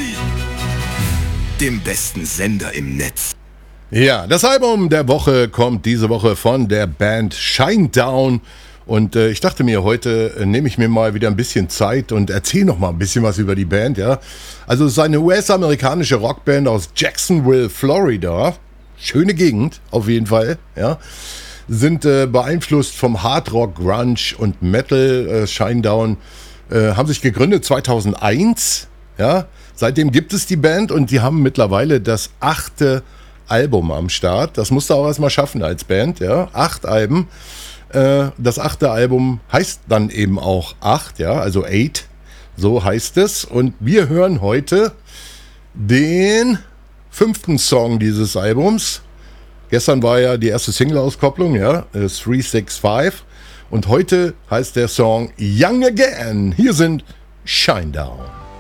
Musik, dem besten Sender im Netz. Ja, das Album der Woche kommt diese Woche von der Band Shinedown. Und ich dachte mir, heute nehme ich mir mal wieder ein bisschen Zeit und erzähle noch mal ein bisschen was über die Band. Ja, also es ist eine US-amerikanische Rockband aus Jacksonville, Florida. Schöne Gegend, auf jeden Fall. Ja, sind beeinflusst vom Hardrock, Grunge und Metal. Shinedown haben sich gegründet 2001. Ja, seitdem gibt es die Band und die haben mittlerweile das 8. Album am Start. Das musst du auch erstmal schaffen als Band. Ja, 8 Alben. Das 8. Album heißt dann eben auch 8, ja, also 8, so heißt es. Und wir hören heute den 5. Song dieses Albums. Gestern war ja die erste Single-Auskopplung, ja, 365. Und heute heißt der Song Young Again. Hier sind Shinedown.